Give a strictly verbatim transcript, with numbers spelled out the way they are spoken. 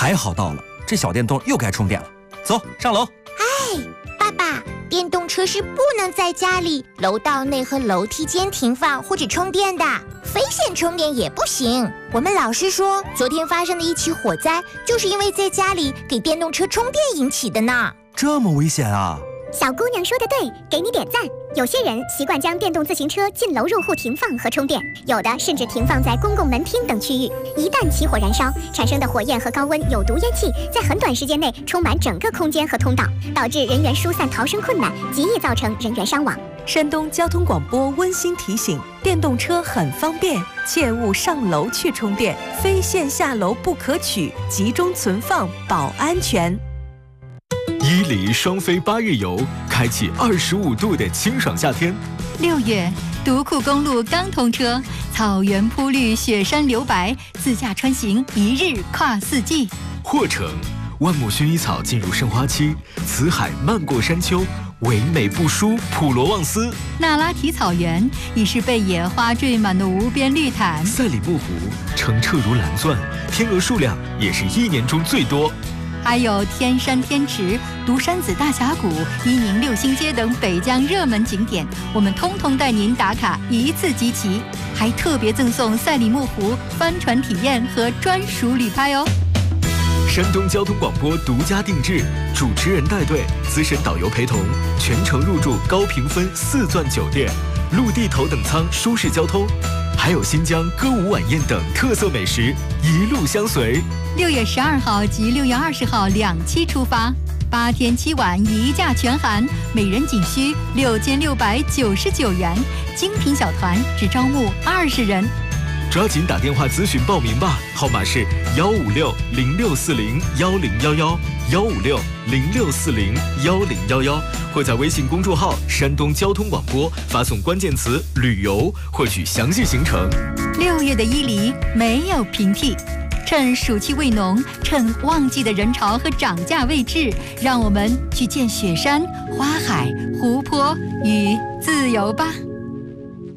还好到了，这小电动又该充电了。走，上楼。 哎，爸爸，电动车是不能在家里、楼道内和楼梯间停放或者充电的，非线充电也不行。我们老师说，昨天发生的一起火灾，就是因为在家里给电动车充电引起的呢。 这么危险啊！ 小姑娘说的对，给你点赞。有些人习惯将电动自行车进楼入户停放和充电，有的甚至停放在公共门厅等区域。一旦起火燃烧，产生的火焰和高温有毒烟气在很短时间内充满整个空间和通道，导致人员疏散逃生困难，极易造成人员伤亡。 山东交通广播温馨提醒：电动车很方便，切勿上楼去充电，非线下楼不可取，集中存放保安全。 伊犁双飞八日游，开启二十五度的清爽夏天。 六月，独库公路刚通车，草原铺绿，雪山留白，自驾穿行一日跨四季。 霍城，万木薰衣草进入盛花期，辞海漫过山丘，唯美不输普罗旺斯。 那拉提草原已是被野花缀满的无边绿毯。 赛里木湖，澄澈如蓝钻，天鹅数量也是一年中最多。 还有天山天池、独山子大峡谷、伊宁六星街等北疆热门景点，我们通通带您打卡一次集齐，还特别赠送赛里木湖帆船体验和专属旅拍哦。 山东交通广播独家定制，主持人带队，资深导游陪同，全程入住高评分四钻酒店，陆地头等舱舒适交通，还有新疆歌舞晚宴等特色美食，一路相随。 六月十二号及六月二十号两期出发，八天七晚一价全含，每人仅需六千六百九十九元，精品小团只招募二十人。 抓紧打电话咨询报名吧，号码是幺五六零六四零幺零幺幺幺五六零六四零幺零幺幺，或在微信公众号山东交通广播发送关键词旅游，获取详细行程。 六月的伊犁没有平替，趁暑气未浓，趁旺季的人潮和涨价未至，让我们去见雪山、花海、湖泊与自由吧。